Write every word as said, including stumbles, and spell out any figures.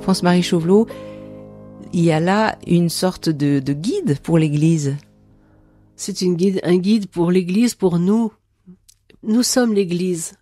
France-Marie Chauvelot, il y a là une sorte de, de guide pour l'Église. C'est une guide, un guide pour l'Église, pour nous. Nous sommes l'Église.